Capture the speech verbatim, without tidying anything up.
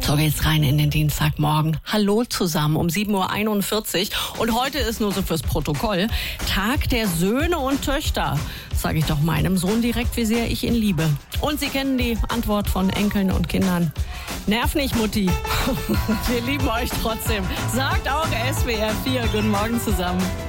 So geht's rein in den Dienstagmorgen. Hallo zusammen um sieben Uhr einundvierzig. Und heute ist nur so fürs Protokoll Tag der Söhne und Töchter. Sage ich doch meinem Sohn direkt, wie sehr ich ihn liebe. Und Sie kennen die Antwort von Enkeln und Kindern. Nerv nicht, Mutti. Wir lieben euch trotzdem. Sagt auch S W R vier. Guten Morgen zusammen.